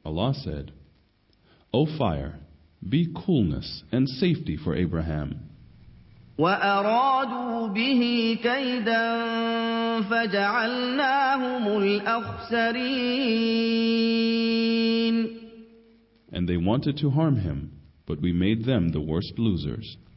Allah said, O fire, be coolness and safety for Abraham. وأرادوا به كيدا فجعلناهم الأخسرين. And they wanted to harm him, but we made them the worst losers.